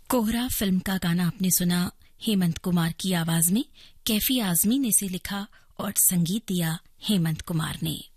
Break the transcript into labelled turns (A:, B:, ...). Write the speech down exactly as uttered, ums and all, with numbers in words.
A: कोहरा फिल्म का गाना आपने सुना हेमंत कुमार की आवाज में। कैफी आजमी ने इसे लिखा और संगीत दिया हेमंत कुमार ने।